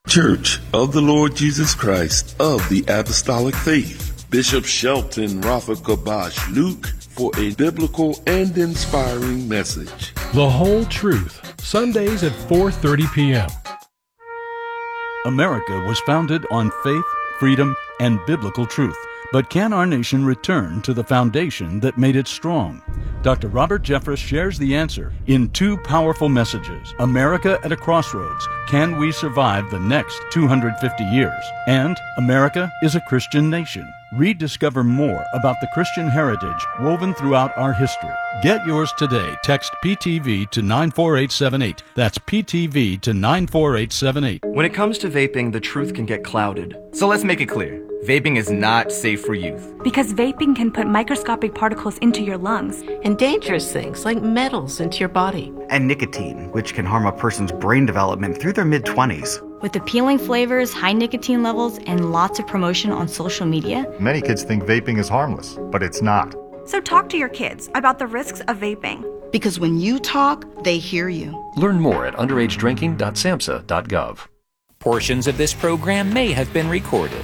Church of the Lord Jesus Christ of the Apostolic Faith, Bishop Shelton Rafa Kabash Luke, for a biblical and inspiring message. The Whole Truth, Sundays at 4:30 p.m. America was founded on faith, freedom, and biblical truth. But can our nation return to the foundation that made it strong? Dr. Robert Jeffress shares the answer in two powerful messages. America at a Crossroads. Can we survive the next 250 years? And America is a Christian nation. Rediscover more about the Christian heritage woven throughout our history. Get yours today. Text PTV to 94878. That's PTV to 94878. When it comes to vaping, the truth can get clouded. So let's make it clear. Vaping is not safe for youth. Because vaping can put microscopic particles into your lungs. And dangerous things like metals into your body. And nicotine, which can harm a person's brain development through their mid-20s. With appealing flavors, high nicotine levels, and lots of promotion on social media, many kids think vaping is harmless, but it's not. So talk to your kids about the risks of vaping. Because when you talk, they hear you. Learn more at underagedrinking.samhsa.gov. Portions of this program may have been recorded.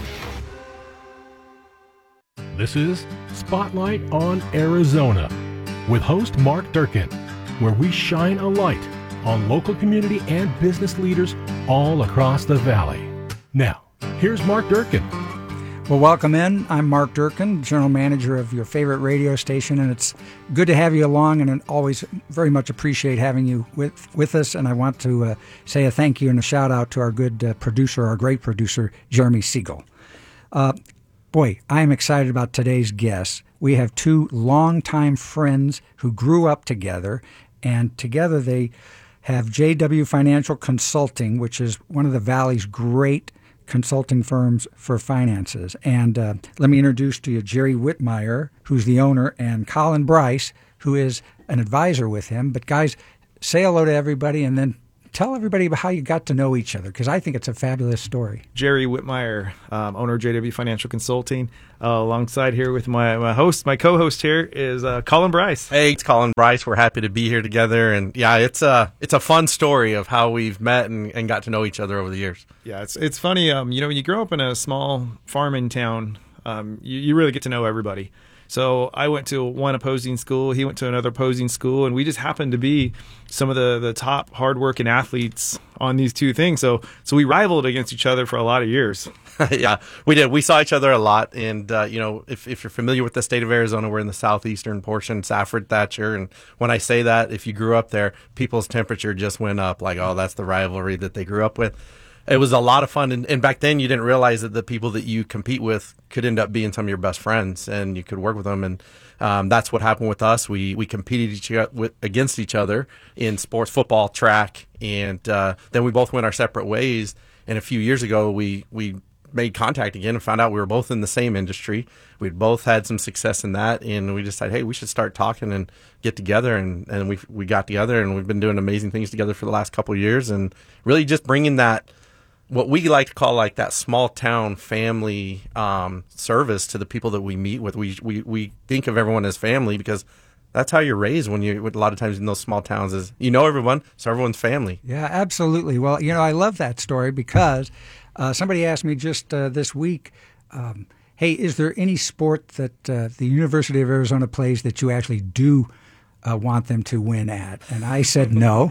This is Spotlight on Arizona with host Mark Durkin, where we shine a light on local community and business leaders all across the valley. Now, here's Mark Durkin. Well, welcome in. I'm Mark Durkin, General Manager of your favorite radio station, and it's good to have you along, and I always very much appreciate having you with us. And I want to say a thank you and a shout out to our good producer, our great producer, Jeremy Siegel. Boy, I am excited about today's guests. We have two longtime friends who grew up together, and together they have JW Financial Consulting, which is one of the Valley's great consulting firms for finances. And let me introduce to you Jerry Whitmire, who's the owner, and Colin Bryce, who is an advisor with him. But guys, say hello to everybody and then tell everybody about how you got to know each other, because I think it's a fabulous story. Jerry Whitmire, owner of JW Financial Consulting. Alongside here with my co-host here is Colin Bryce. Hey, it's Colin Bryce. We're happy to be here together. And yeah, it's a fun story of how we've met and got to know each other over the years. Yeah, it's funny. When you grow up in a small farming town, you really get to know everybody. So I went to one opposing school, he went to another opposing school, and we just happened to be some of the top hardworking athletes on these two things. So we rivaled against each other for a lot of years. Yeah, we did. We saw each other a lot. And, if you're familiar with the state of Arizona, we're in the southeastern portion, Safford, Thatcher. And when I say that, if you grew up there, people's temperature just went up like, oh, that's the rivalry that they grew up with. It was a lot of fun, and back then you didn't realize that the people that you compete with could end up being some of your best friends, and you could work with them, and that's what happened with us. We competed against each other in sports, football, track, and then we both went our separate ways, and a few years ago we made contact again and found out we were both in the same industry. We'd both had some success in that, and we decided, hey, we should start talking and get together, and we got together, and we've been doing amazing things together for the last couple of years, and really just bringing that, what we like to call like that small town family service to the people that we meet with. We think of everyone as family because that's how you're raised when a lot of times in those small towns is everyone, so everyone's family. Yeah, absolutely. Well, I love that story because somebody asked me just this week, hey, is there any sport that the University of Arizona plays that you actually do want them to win at? And I said no.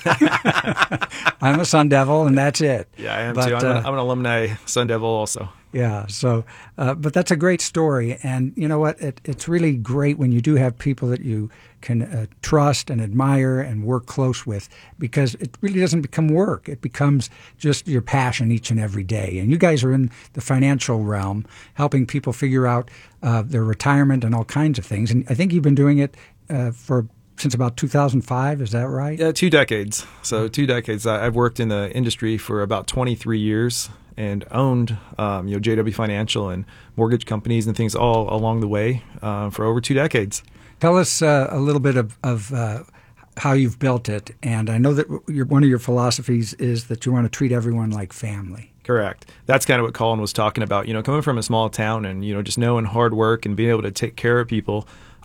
I'm a Sun Devil, and that's it. Yeah, I am too. I'm an alumni Sun Devil also. Yeah, so, but that's a great story. And you know what? It's really great when you do have people that you can trust and admire and work close with, because it really doesn't become work. It becomes just your passion each and every day. And you guys are in the financial realm, helping people figure out their retirement and all kinds of things. And I think you've been doing it since about 2005, is that right? Yeah, 2 decades. So 2 decades. I've worked in the industry for about 23 years and owned JW Financial and mortgage companies and things all along the way for over 2 decades. Tell us a little bit of how you've built it. And I know that one of your philosophies is that you want to treat everyone like family. Correct. That's kind of what Colin was talking about. Coming from a small town and, just knowing hard work and being able to take care of people,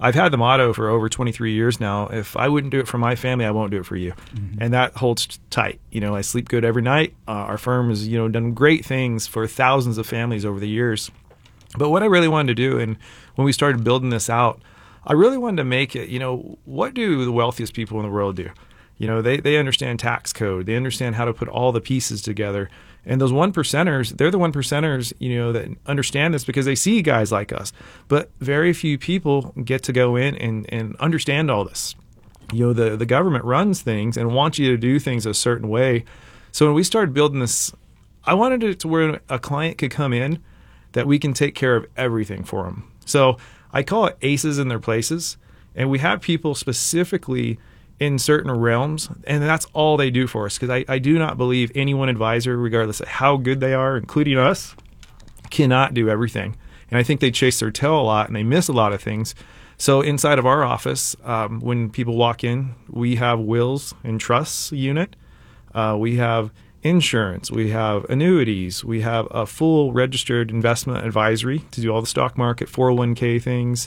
I've had the motto for over 23 years now: if I wouldn't do it for my family, I won't do it for you. And that holds tight. I sleep good every night. Our firm has, done great things for thousands of families over the years. But what I really wanted to do, and when we started building this out, I really wanted to make it, what do the wealthiest people in the world do? They understand tax code. They understand how to put all the pieces together. And those 1%ers, they're the 1%ers, that understand this because they see guys like us. But very few people get to go in and understand all this. The government runs things and wants you to do things a certain way. So when we started building this, I wanted it to where a client could come in that we can take care of everything for them. So I call it aces in their places. And we have people specifically in certain realms, and that's all they do for us, because I do not believe any one advisor, regardless of how good they are, including us, cannot do everything. And I think they chase their tail a lot and they miss a lot of things. So inside of our office, when people walk in, we have wills and trusts unit. We have insurance. We have annuities. We have a full registered investment advisory to do all the stock market, 401k things.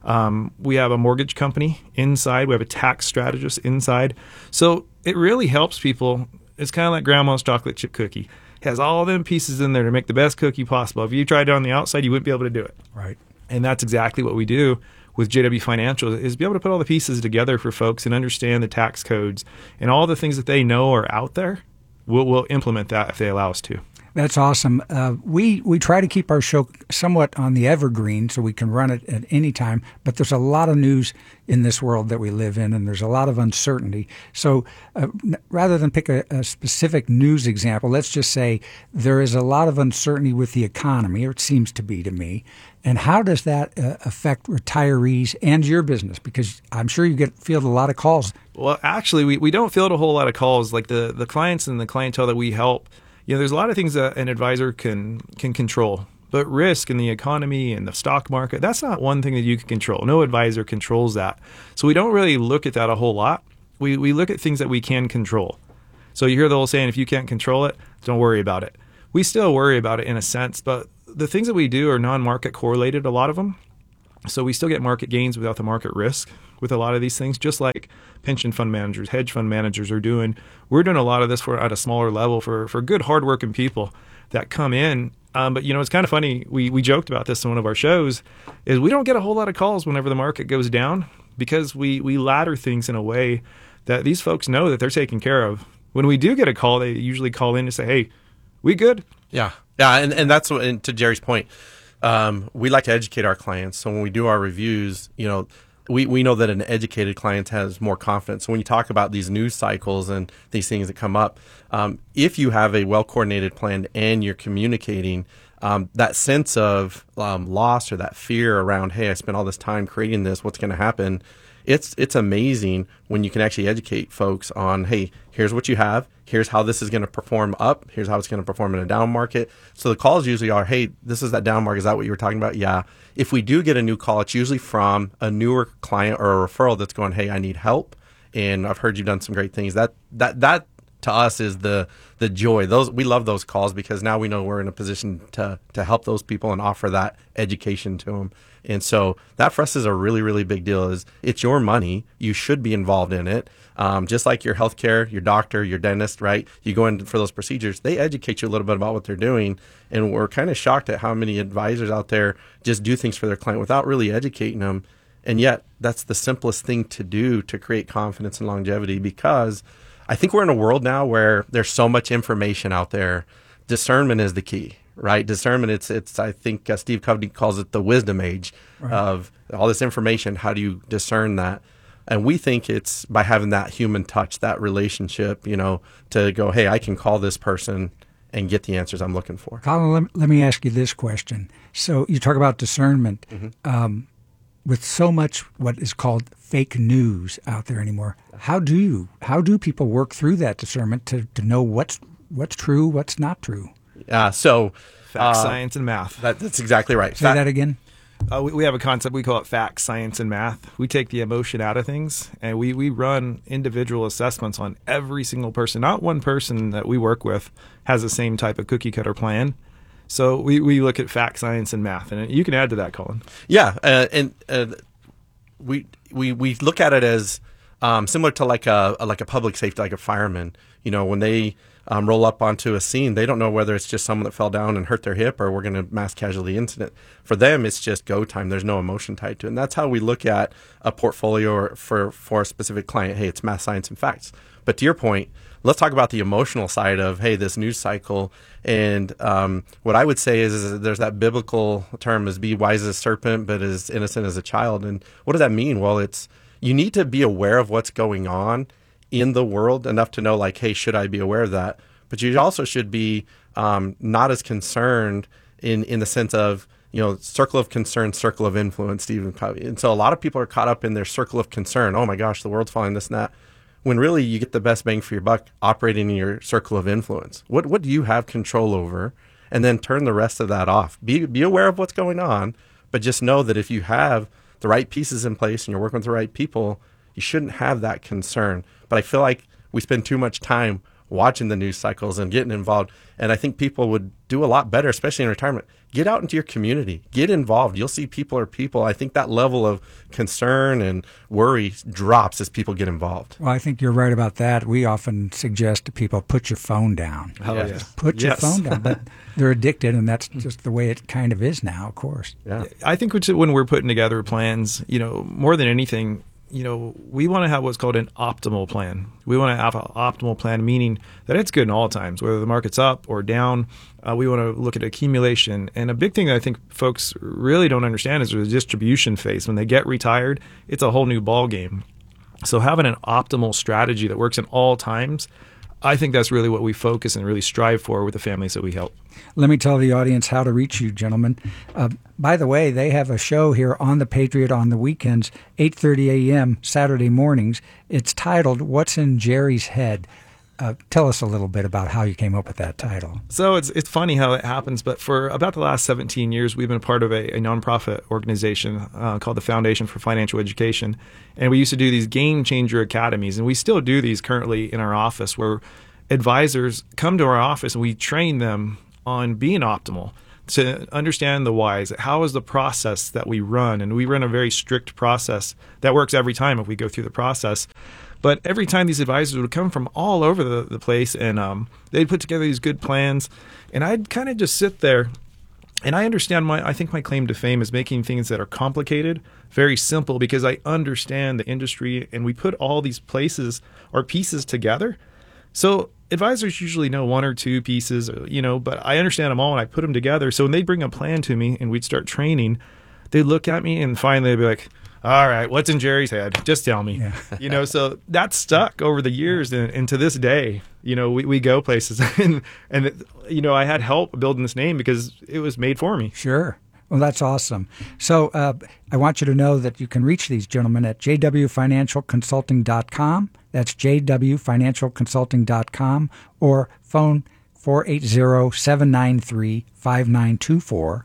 We have a mortgage company inside. We have a tax strategist inside. So it really helps people. It's kind of like grandma's chocolate chip cookie. It has all them pieces in there to make the best cookie possible. If you tried it on the outside, you wouldn't be able to do it. Right. And that's exactly what we do with JW Financial, is be able to put all the pieces together for folks and understand the tax codes and all the things that they know are out there. We'll implement that if they allow us to. That's awesome. We try to keep our show somewhat on the evergreen so we can run it at any time, but there's a lot of news in this world that we live in, and there's a lot of uncertainty. So rather than pick a specific news example, let's just say there is a lot of uncertainty with the economy, or it seems to be to me. And how does that affect retirees and your business? Because I'm sure you field a lot of calls. Well, actually, we don't field a whole lot of calls. Like the clients and the clientele that we help, there's a lot of things that an advisor can control. But risk in the economy and the stock market, that's not one thing that you can control. No advisor controls that. So we don't really look at that a whole lot. We look at things that we can control. So you hear the old saying, if you can't control it, don't worry about it. We still worry about it in a sense, but the things that we do are non-market correlated, a lot of them. So we still get market gains without the market risk with a lot of these things, just like pension fund managers, hedge fund managers are doing. We're doing a lot of this at a smaller level for good, hardworking people that come in. But, it's kind of funny. We joked about this in one of our shows, is we don't get a whole lot of calls whenever the market goes down, because we ladder things in a way that these folks know that they're taken care of. When we do get a call, they usually call in to say, hey, we good? Yeah. And that's what, and to Jerry's point, we like to educate our clients. So when we do our reviews, we know that an educated client has more confidence. So when you talk about these news cycles and these things that come up, if you have a well-coordinated plan and you're communicating, that sense of loss or that fear around, hey, I spent all this time creating this, what's going to happen? It's amazing when you can actually educate folks on, hey, here's what you have. Here's how this is going to perform up. Here's how it's going to perform in a down market. So the calls usually are, hey, this is that down market. Is that what you were talking about? Yeah. If we do get a new call, it's usually from a newer client or a referral that's going, hey, I need help, and I've heard you've done some great things. That to us is the joy. We love those calls, because now we know we're in a position to help those people and offer that education to them. And so that for us is a really, really big deal. Is it's your money. You should be involved in it. Just like your healthcare, your doctor, your dentist, right? You go in for those procedures, they educate you a little bit about what they're doing. And we're kind of shocked at how many advisors out there just do things for their client without really educating them. And yet that's the simplest thing to do to create confidence and longevity, because I think we're in a world now where there's so much information out there. Discernment is the key, right? Discernment, it's I think Steve Covey calls it the wisdom age, right, of all this information. How do you discern that? And we think it's by having that human touch, that relationship, to go, hey, I can call this person and get the answers I'm looking for. Colin, let me ask you this question. So you talk about discernment. Mm-hmm. With so much what is called fake news out there anymore, how do people work through that discernment to know what's true, what's not true? So facts, science, and math. That's exactly right. Say that again. We have a concept, we call it facts, science, and math. We take the emotion out of things, and we run individual assessments on every single person. Not one person that we work with has the same type of cookie cutter plan. So we look at fact, science, and math. And you can add to that, Colin. Yeah. And we look at it as similar to like a public safety, like a fireman. When they roll up onto a scene, they don't know whether it's just someone that fell down and hurt their hip or we're going to mass casualty incident. For them, it's just go time. There's no emotion tied to it. And that's how we look at a portfolio for a specific client. Hey, it's math, science, and facts. But to your point, let's talk about the emotional side of, hey, this news cycle. And what I would say is there's that biblical term is be wise as a serpent, but as innocent as a child. And what does that mean? Well, you need to be aware of what's going on in the world enough to know, like, hey, should I be aware of that? But you also should be not as concerned in the sense of, circle of concern, circle of influence, Stephen Covey. And so a lot of people are caught up in their circle of concern. Oh my gosh, the world's falling, this and that. When really you get the best bang for your buck operating in your circle of influence. What do you have control over? And then turn the rest of that off. Be aware of what's going on, but just know that if you have the right pieces in place and you're working with the right people, you shouldn't have that concern. But I feel like we spend too much time watching the news cycles and getting involved. And I think people would do a lot better, especially in retirement. Get out into your community. Get involved. You'll see people are people. I think that level of concern and worry drops as people get involved. Well, I think you're right about that. We often suggest to people, put your phone down. Oh, yes. Put your phone down. But they're addicted, and that's just the way it kind of is now, of course. Yeah. I think when we're putting together plans, more than anything, we want to have what's called an optimal plan. We want to have an optimal plan, meaning that it's good in all times, whether the market's up or down. We want to look at accumulation. And a big thing that I think folks really don't understand is the distribution phase. When they get retired, it's a whole new ball game. So having an optimal strategy that works in all times, I think that's really what we focus and really strive for with the families that we help. Let me tell the audience how to reach you, gentlemen. By the way, they have a show here on The Patriot on the weekends, 8:30 a.m. Saturday mornings. It's titled, What's in Jerry's Head? Tell us a little bit about how you came up with that title. So it's funny how it happens, but for about the last 17 years, we've been part of a nonprofit organization called the Foundation for Financial Education. And we used to do these Game Changer Academies, and we still do these currently in our office where advisors come to our office and we train them on being optimal, to understand the whys. How is the process that we run? And we run a very strict process that works every time if we go through the process. But every time these advisors would come from all over the place, and they'd put together these good plans, and I'd kind of just sit there. And I understand I think my claim to fame is making things that are complicated very simple, because I understand the industry, and we put all these places or pieces together. So advisors usually know one or two pieces, but I understand them all and I put them together. So when they bring a plan to me and we'd start training, they'd look at me and finally they'd be like, all right, what's in Jerry's head? Just tell me. Yeah. So that stuck over the years, and to this day, we go places, and I had help building this name because it was made for me. Sure. Well, that's awesome. So I want you to know that you can reach these gentlemen at jwfinancialconsulting.com. That's jwfinancialconsulting.com, or phone 480-793-5924,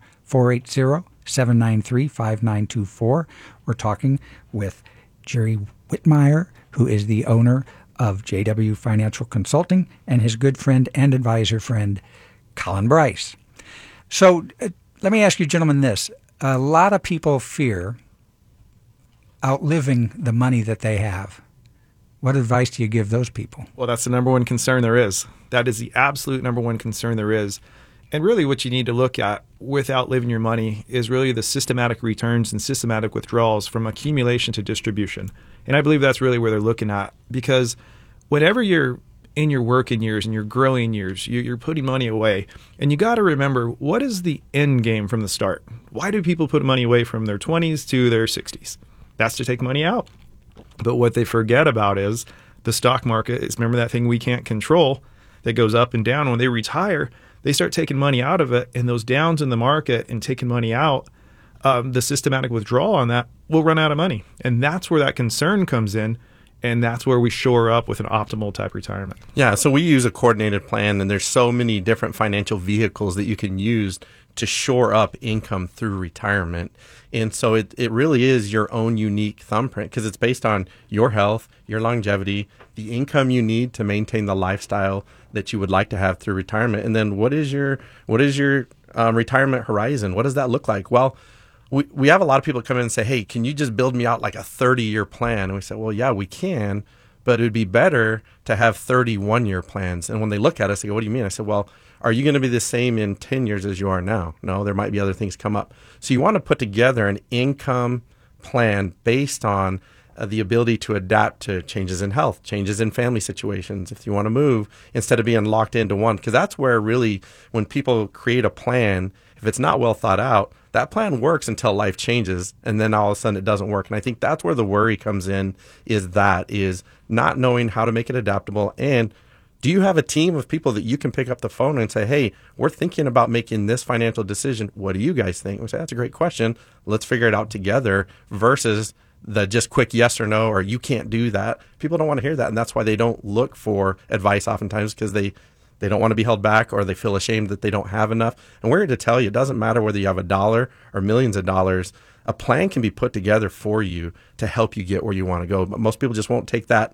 480-793-5924. We're talking with Jerry Whitmire, who is the owner of JW Financial Consulting, and his good friend and advisor friend, Colin Bryce. So let me ask you gentlemen this. A lot of people fear outliving the money that they have. What advice do you give those people? Well, that's the number one concern there is. That is the absolute number one concern there is. And really what you need to look at with outliving your money is really the systematic returns and systematic withdrawals from accumulation to distribution. And I believe that's really where they're looking at, because whenever you're in your working years and your growing years, you're putting money away. And you got to remember, what is the end game from the start? Why do people put money away from their 20s to their 60s? That's to take money out. But what they forget about is the stock market is, remember that thing we can't control that goes up and down. When they retire, they start taking money out of it, and those downs in the market and taking money out, the systematic withdrawal on that will run out of money. And that's where that concern comes in. And that's where we shore up with an optimal type retirement. Yeah, so we use a coordinated plan, and there's so many different financial vehicles that you can use to shore up income through retirement. And so it really is your own unique thumbprint, because it's based on your health, your longevity, the income you need to maintain the lifestyle that you would like to have through retirement. And then what is your retirement horizon? What does that look like? Well, we have a lot of people come in and say, hey, can you just build me out like a 30-year plan? And we say, well, yeah, we can, but it would be better to have 31-year plans. And when they look at us, they go, what do you mean? I said, well, are you going to be the same in 10 years as you are now? No, there might be other things come up. So you want to put together an income plan based on the ability to adapt to changes in health, changes in family situations, if you want to move, instead of being locked into one. Because that's where really, when people create a plan, if it's not well thought out, that plan works until life changes, and then all of a sudden it doesn't work. And I think that's where the worry comes in, is not knowing how to make it adaptable. And do you have a team of people that you can pick up the phone and say, hey, we're thinking about making this financial decision. What do you guys think? We say, that's a great question. Let's figure it out together, versus the just quick yes or no, or you can't do that. People don't want to hear that, and that's why they don't look for advice oftentimes, because they don't want to be held back, or they feel ashamed that they don't have enough. And we're here to tell you, it doesn't matter whether you have $1 or millions of dollars. A plan can be put together for you to help you get where you want to go. But most people just won't take that,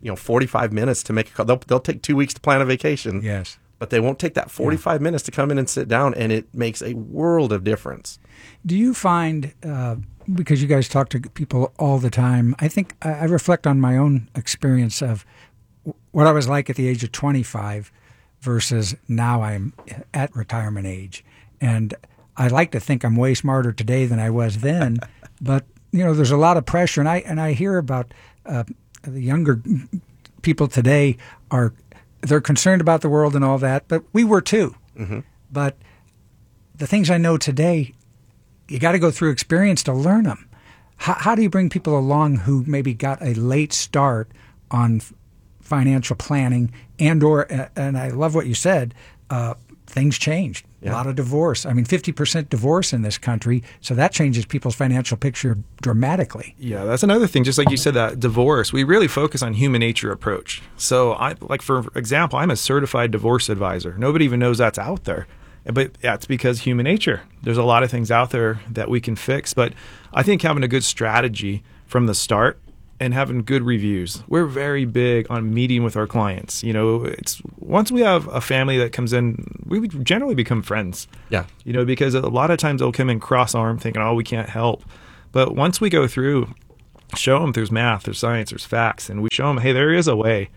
45 minutes to make a call. They'll take 2 weeks to plan a vacation. Yes. But they won't take that 45 minutes to come in and sit down, and it makes a world of difference. Do you find, because you guys talk to people all the time, I think I reflect on my own experience of what I was like at the age of 25 versus now I'm at retirement age. And I like to think I'm way smarter today than I was then. But, there's a lot of pressure. And I hear about the younger people today they're concerned about the world and all that, but we were too. Mm-hmm. But the things I know today, you got to go through experience to learn them. How do you bring people along who maybe got a late start on financial planning and I love what you said, things changed. Yeah. A lot of divorce. 50% divorce in this country, so that changes people's financial picture dramatically. Yeah, that's another thing. Just like you said, that divorce, we really focus on human nature approach. So for example, I'm a certified divorce advisor. Nobody even knows that's out there. But that's because human nature. There's a lot of things out there that we can fix. But I think having a good strategy from the start and having good reviews. We're very big on meeting with our clients. It's once we have a family that comes in, we would generally become friends. Yeah. Because a lot of times they'll come in cross-armed thinking, oh, we can't help. But once we go through, show them there's math, there's science, there's facts, and we show them, hey, there is a way.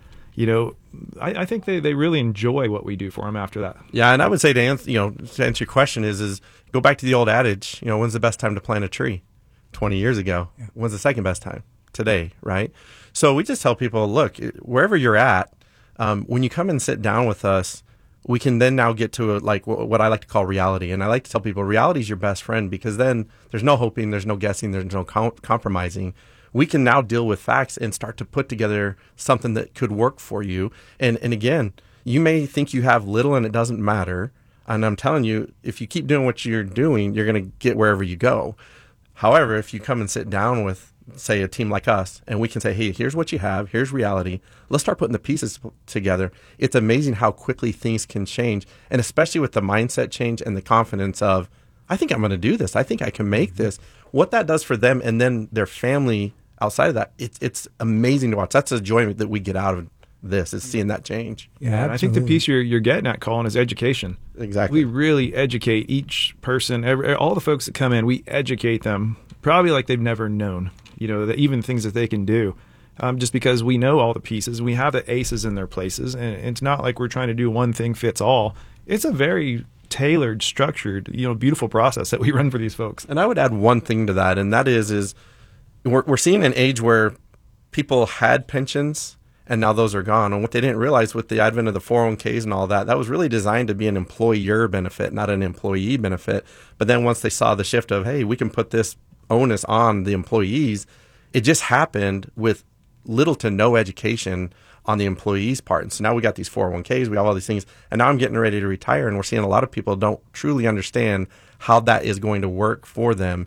I think they really enjoy what we do for them after that. Yeah, and I would say to answer your question is go back to the old adage, when's the best time to plant a tree? 20 years ago. Yeah. When's the second best time? Today, right? So we just tell people, look, wherever you're at, when you come and sit down with us, we can then now get to what I like to call reality. And I like to tell people reality is your best friend, because then there's no hoping, there's no guessing, there's no compromising. We can now deal with facts and start to put together something that could work for you. And again, you may think you have little and it doesn't matter. And I'm telling you, if you keep doing what you're doing, you're going to get wherever you go. However, if you come and sit down with, say, a team like us, and we can say, hey, here's what you have, here's reality, let's start putting the pieces together. It's amazing how quickly things can change, and especially with the mindset change and the confidence of, I think I'm going to do this, I think I can make this. What that does for them and then their family outside of that, it's amazing to watch. That's the enjoyment that we get out of this, is seeing that change. Yeah, and I think the piece you're getting at, Colin, is education. Exactly. We really educate each person, all the folks that come in, we educate them probably like they've never known, even things that they can do, just because we know all the pieces. We have the aces in their places, and it's not like we're trying to do one thing fits all. It's a very tailored, structured, beautiful process that we run for these folks. And I would add one thing to that, and that is we're seeing an age where people had pensions, and now those are gone. And what they didn't realize with the advent of the 401ks and all that, that was really designed to be an employer benefit, not an employee benefit. But then once they saw the shift of, hey, we can put this onus on the employees, it just happened with little to no education on the employees' part. And so now we got these 401ks, we have all these things, and now I'm getting ready to retire, and we're seeing a lot of people don't truly understand how that is going to work for them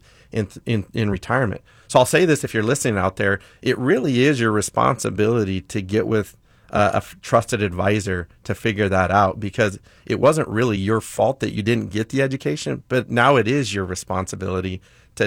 in retirement. So I'll say this, if you're listening out there, it really is your responsibility to get with a trusted advisor to figure that out, because it wasn't really your fault that you didn't get the education, but now it is your responsibility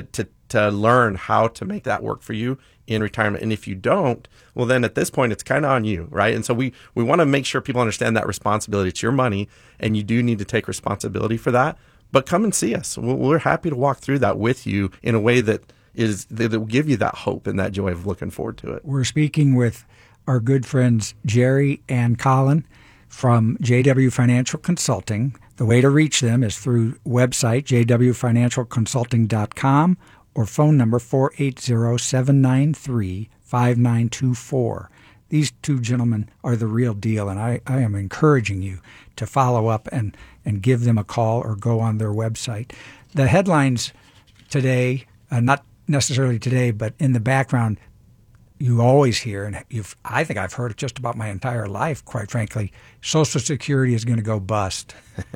to learn how to make that work for you in retirement. And if you don't, well, then at this point, it's kind of on you, right? And so we want to make sure people understand that responsibility. It's your money, and you do need to take responsibility for that. but come and see us. We're happy to walk through that with you in a way that will give you that hope and that joy of looking forward to it. We're speaking with our good friends Jerry and Colin from JW Financial Consulting. The way to reach them is through website jwfinancialconsulting.com or phone number 480-793-5924. These two gentlemen are the real deal, and I am encouraging you to follow up and give them a call or go on their website. The headlines today, not necessarily today, but in the background, you always hear, and I think I've heard it just about my entire life, quite frankly, Social Security is going to go bust.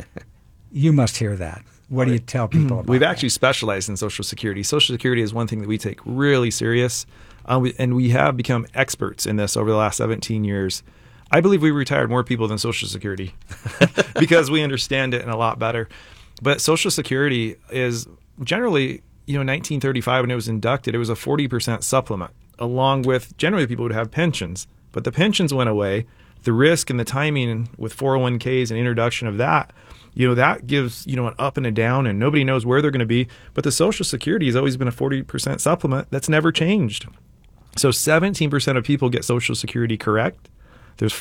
You must hear that. What do you tell people about We've actually specialized in Social Security. Social Security is one thing that we take really serious, and we have become experts in this over the last 17 years. I believe we retired more people than Social Security because we understand it a lot better. But Social Security is generally, 1935 when it was inducted, it was a 40% supplement, along with generally people would have pensions. But the pensions went away. The risk and the timing with 401ks and introduction of that, that gives, an up and a down, and nobody knows where they're going to be. But the Social Security has always been a 40% supplement. That's never changed. So 17% of people get Social Security correct. There's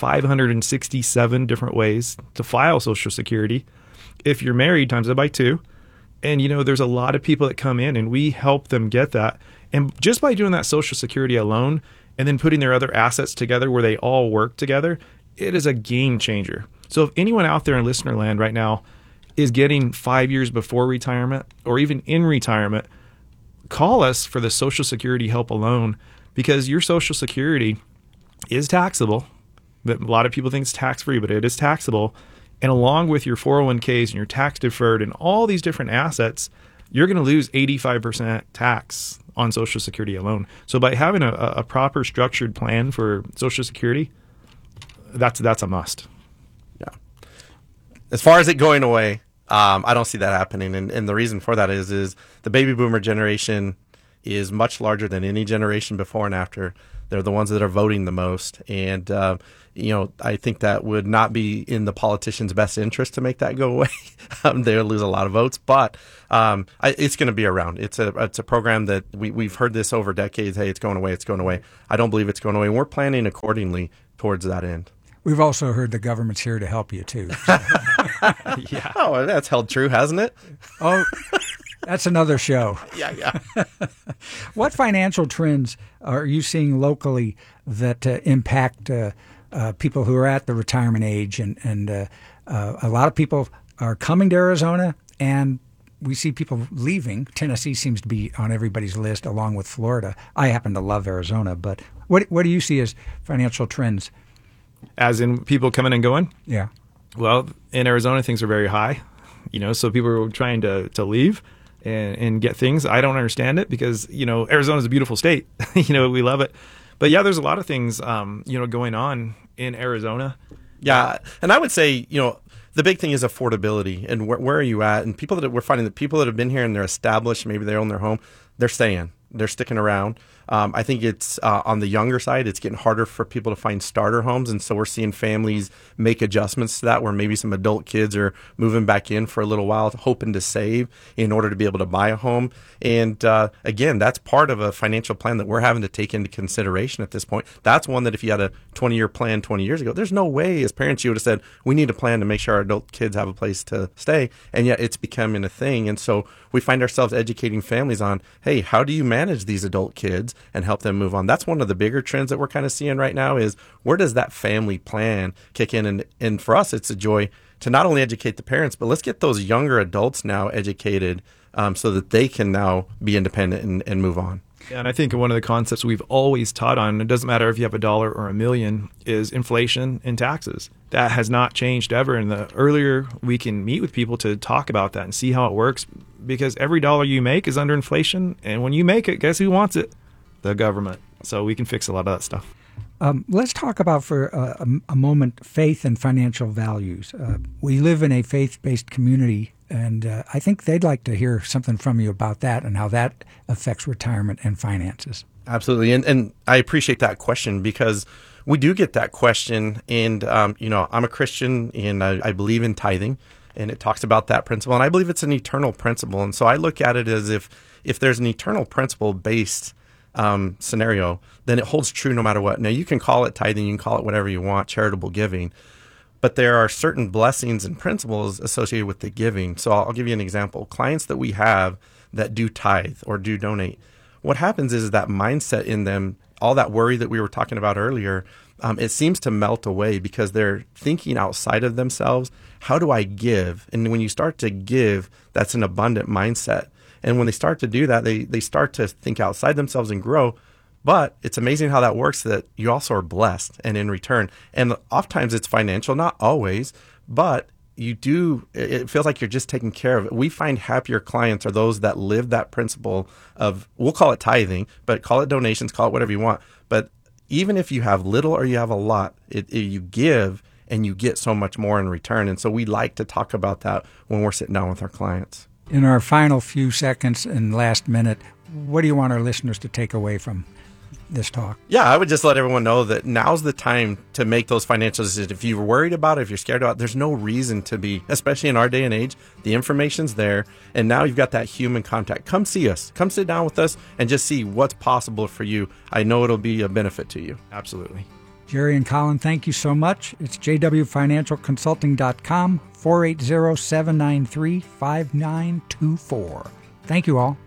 567 different ways to file Social Security. If you're married, times it by 2. And, there's a lot of people that come in, and we help them get that. And just by doing that Social Security alone and then putting their other assets together where they all work together, it is a game changer. So if anyone out there in listener land right now is getting 5 years before retirement or even in retirement, call us for the Social Security help alone, because your Social Security is taxable. But a lot of people think it's tax-free, but it is taxable. And along with your 401ks and your tax deferred and all these different assets, you're going to lose 85% tax on Social Security alone. So by having a proper structured plan for Social Security, that's a must. Yeah. As far as it going away, I don't see that happening. And the reason for that is the baby boomer generation is much larger than any generation before and after. They're the ones that are voting the most. And, I think that would not be in the politicians' best interest to make that go away. They'll lose a lot of votes, but it's going to be around. It's a program that we've heard this over decades. Hey, it's going away. It's going away. I don't believe it's going away. And we're planning accordingly towards that end. We've also heard the government's here to help you, too. So. Yeah. Oh, that's held true, hasn't it? Oh, that's another show. Yeah. What financial trends are you seeing locally that impact people who are at the retirement age? And a lot of people are coming to Arizona, and we see people leaving. Tennessee seems to be on everybody's list, along with Florida. I happen to love Arizona, but what do you see as financial trends? As in people coming and going? Yeah. Well, in Arizona, things are very high, so people are trying to leave and get things. I don't understand it because, Arizona is a beautiful state. We love it. But yeah, there's a lot of things, going on in Arizona. Yeah. And I would say, the big thing is affordability and where are you at? And we're finding that people that have been here and they're established, maybe they own their home, they're staying. They're sticking around. I think it's on the younger side, it's getting harder for people to find starter homes. And so we're seeing families make adjustments to that, where maybe some adult kids are moving back in for a little while, hoping to save in order to be able to buy a home. And again, that's part of a financial plan that we're having to take into consideration at this point. That's one that if you had a 20-year plan 20 years ago, there's no way as parents you would have said, we need a plan to make sure our adult kids have a place to stay. And yet it's becoming a thing. And so we find ourselves educating families on, hey, how do you manage these adult kids and help them move on? That's one of the bigger trends that we're kind of seeing right now is where does that family plan kick in? And for us, it's a joy to not only educate the parents, but let's get those younger adults now educated so that they can now be independent and move on. Yeah, and I think one of the concepts we've always taught on, it doesn't matter if you have $1 or $1 million, is inflation and taxes. That has not changed ever. And the earlier we can meet with people to talk about that and see how it works, because every dollar you make is under inflation. And when you make it, guess who wants it? The government. So we can fix a lot of that stuff. Let's talk about for a moment faith and financial values. We live in a faith-based community, and I think they'd like to hear something from you about that and how that affects retirement and finances. Absolutely. And I appreciate that question because we do get that question. And, I'm a Christian and I believe in tithing. And it talks about that principle. And I believe it's an eternal principle. And so I look at it as if there's an eternal principle-based scenario, then it holds true no matter what. Now, you can call it tithing, you can call it whatever you want, charitable giving. But there are certain blessings and principles associated with the giving. So I'll give you an example. Clients that we have that do tithe or do donate, what happens is that mindset in them, all that worry that we were talking about earlier, it seems to melt away because they're thinking outside of themselves. How do I give? And when you start to give, that's an abundant mindset. And when they start to do that, they start to think outside themselves and grow. But it's amazing how that works, that you also are blessed and in return. And oftentimes it's financial, not always, but it feels like you're just taking care of it. We find happier clients are those that live that principle of, we'll call it tithing, but call it donations, call it whatever you want. But even if you have little or you have a lot, you give and you get so much more in return. And so we like to talk about that when we're sitting down with our clients. In our final few seconds and last minute, what do you want our listeners to take away from this talk? Yeah, I would just let everyone know that now's the time to make those financial decisions. If you're worried about it, if you're scared about it, there's no reason to be, especially in our day and age. The information's there, and now you've got that human contact. Come see us. Come sit down with us and just see what's possible for you. I know it'll be a benefit to you. Absolutely. Jerry and Colin, thank you so much. It's jwfinancialconsulting.com, 480-793-5924. Thank you all.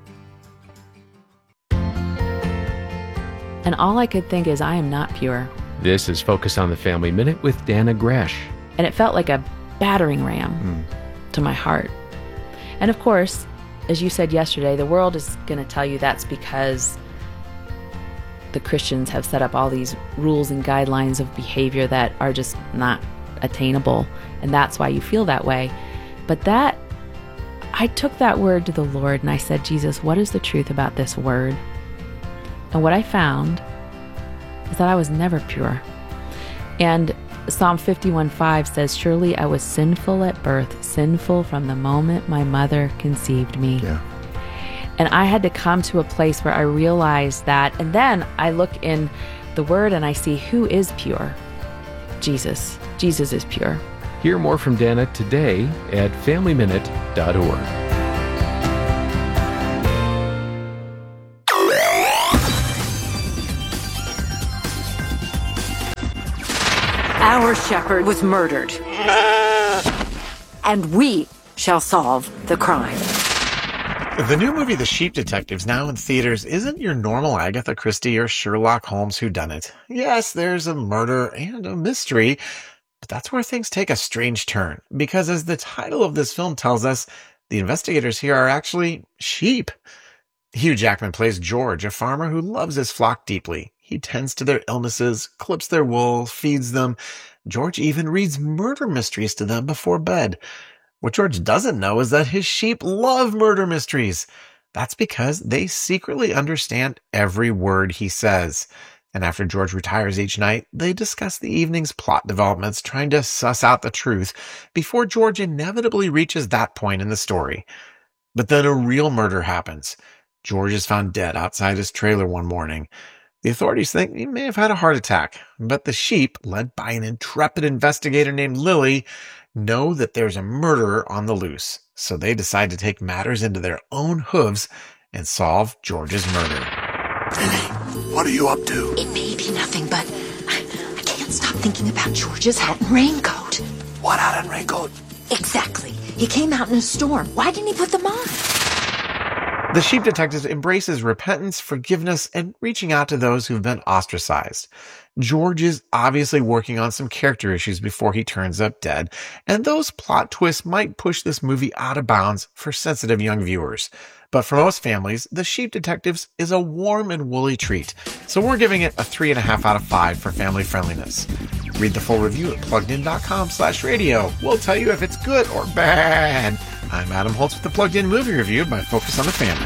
And all I could think is, I am not pure. This is Focus on the Family Minute with Dana Gresh. And it felt like a battering ram to my heart. And of course, as you said yesterday, the world is going to tell you that's because the Christians have set up all these rules and guidelines of behavior that are just not attainable. And that's why you feel that way. But I took that word to the Lord and I said, Jesus, what is the truth about this word? And what I found is that I was never pure. And Psalm 51:5 says, surely I was sinful at birth, sinful from the moment my mother conceived me. Yeah. And I had to come to a place where I realized that. And then I look in the Word and I see who is pure. Jesus. Jesus is pure. Hear more from Dana today at FamilyMinute.org. Our shepherd was murdered, and we shall solve the crime. The new movie, The Sheep Detectives, now in theaters, isn't your normal Agatha Christie or Sherlock Holmes whodunit. Yes, there's a murder and a mystery, but that's where things take a strange turn, because as the title of this film tells us, the investigators here are actually sheep. Hugh Jackman plays George, a farmer who loves his flock deeply. He tends to their illnesses, clips their wool, feeds them. George even reads murder mysteries to them before bed. What George doesn't know is that his sheep love murder mysteries. That's because they secretly understand every word he says. And after George retires each night, they discuss the evening's plot developments, trying to suss out the truth before George inevitably reaches that point in the story. But then a real murder happens. George is found dead outside his trailer one morning. The authorities think he may have had a heart attack, but the sheep, led by an intrepid investigator named Lily, know that there's a murderer on the loose, so they decide to take matters into their own hooves and solve George's murder. Lily, what are you up to? It may be nothing, but I can't stop thinking about George's hat and raincoat. What hat and raincoat? Exactly. He came out in a storm. Why didn't he put them on? The Sheep Detectives embraces repentance, forgiveness, and reaching out to those who've been ostracized. George is obviously working on some character issues before he turns up dead, and those plot twists might push this movie out of bounds for sensitive young viewers. But for most families, The Sheep Detectives is a warm and woolly treat, so we're giving it a 3.5 out of 5 for family friendliness. Read the full review at PluggedIn.com/radio. We'll tell you if it's good or bad. I'm Adam Holtz with the Plugged In Movie Review by Focus on the Family.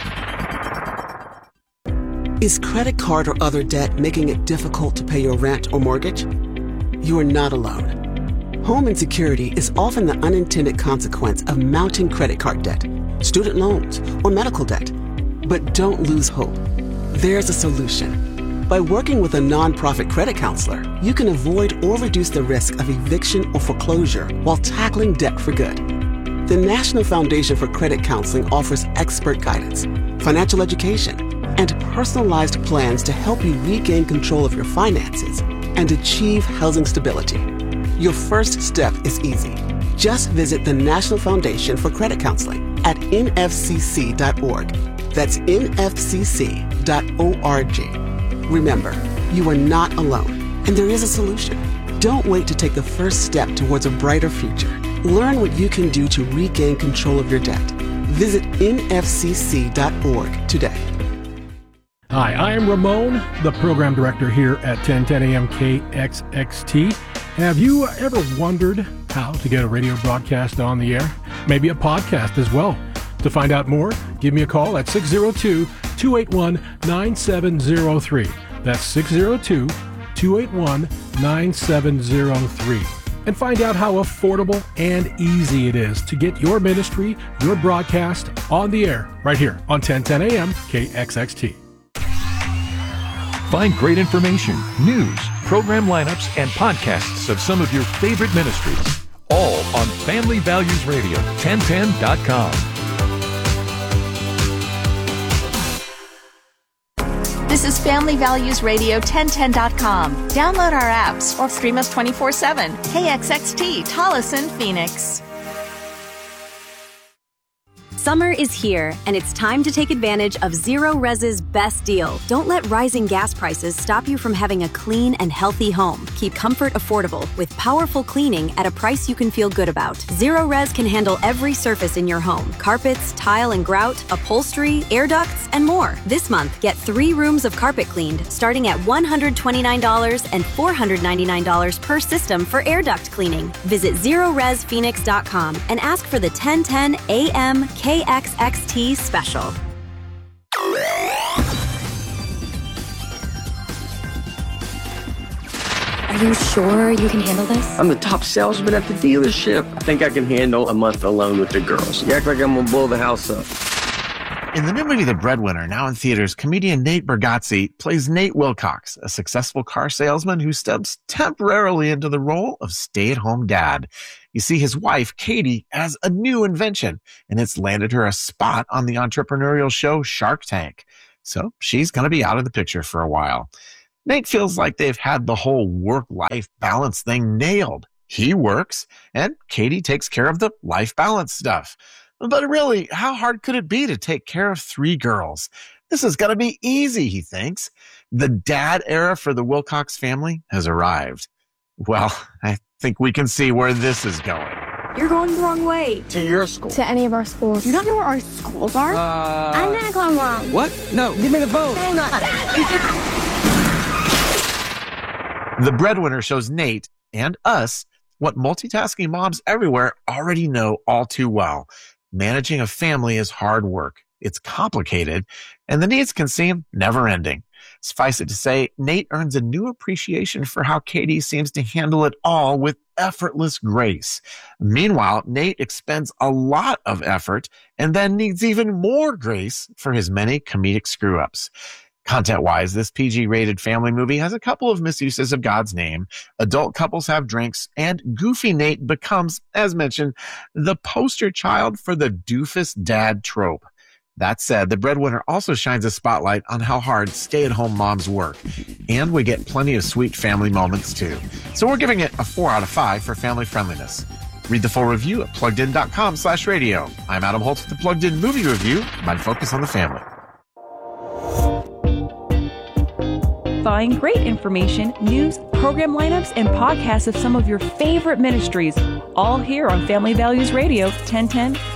Is credit card or other debt making it difficult to pay your rent or mortgage? You are not alone. Home insecurity is often the unintended consequence of mounting credit card debt, student loans, or medical debt. But don't lose hope. There's a solution. By working with a nonprofit credit counselor, you can avoid or reduce the risk of eviction or foreclosure while tackling debt for good. The National Foundation for Credit Counseling offers expert guidance, financial education, and personalized plans to help you regain control of your finances and achieve housing stability. Your first step is easy. Just visit the National Foundation for Credit Counseling at nfcc.org. That's nfcc.org. Remember, you are not alone, and there is a solution. Don't wait to take the first step towards a brighter future. Learn what you can do to regain control of your debt. Visit nfcc.org today. Hi, I am Ramon, the program director here at 1010 AM KXXT. Have you ever wondered how to get a radio broadcast on the air? Maybe a podcast as well. To find out more, give me a call at 602-281-9703. That's 602-281-9703. And find out how affordable and easy it is to get your ministry, your broadcast on the air right here on 1010 AM KXXT. Find great information, news, program lineups, and podcasts of some of your favorite ministries, all on Family Values Radio, 1010.com. This is Family Values Radio 1010.com. Download our apps or stream us 24/7. KXXT, Tolleson, Phoenix. Summer is here, and it's time to take advantage of Zero Res's best deal. Don't let rising gas prices stop you from having a clean and healthy home. Keep comfort affordable with powerful cleaning at a price you can feel good about. Zero Res can handle every surface in your home: carpets, tile and grout, upholstery, air ducts, and more. This month, get 3 rooms of carpet cleaned, starting at $129 and $499 per system for air duct cleaning. Visit ZeroResPhoenix.com and ask for the 1010 AM KXXT special. Are you sure you can handle this? I'm the top salesman at the dealership. I think I can handle a month alone with the girls. You act like I'm gonna blow the house up. In the new movie The Breadwinner, now in theaters, comedian Nate Bargatze plays Nate Wilcox, a successful car salesman who steps temporarily into the role of stay-at-home dad. You see his wife, Katie, has a new invention, and it's landed her a spot on the entrepreneurial show Shark Tank. So she's going to be out of the picture for a while. Nate feels like they've had the whole work-life balance thing nailed. He works, and Katie takes care of the life balance stuff. But really, how hard could it be to take care of 3 girls? This is going to be easy, he thinks. The dad era for the Wilcox family has arrived. Well, I think we can see where this is going. You're going the wrong way. To your school. To any of our schools. You don't know where our schools are? I'm gonna come wrong. What? No, give me the phone. The Breadwinner shows Nate and us what multitasking moms everywhere already know all too well. Managing a family is hard work. It's complicated, and the needs can seem never-ending. Suffice it to say, Nate earns a new appreciation for how Katie seems to handle it all with effortless grace. Meanwhile, Nate expends a lot of effort and then needs even more grace for his many comedic screw-ups. Content-wise, this PG-rated family movie has a couple of misuses of God's name, adult couples have drinks, and Goofy Nate becomes, as mentioned, the poster child for the doofus dad trope. That said, The Breadwinner also shines a spotlight on how hard stay-at-home moms work, and we get plenty of sweet family moments too. So we're giving it a 4 out of 5 for family friendliness. Read the full review at PluggedIn.com/radio. I'm Adam Holtz with the Plugged In Movie Review. My focus on the family. Find great information, news, program lineups, and podcasts of some of your favorite ministries, all here on Family Values Radio, 1010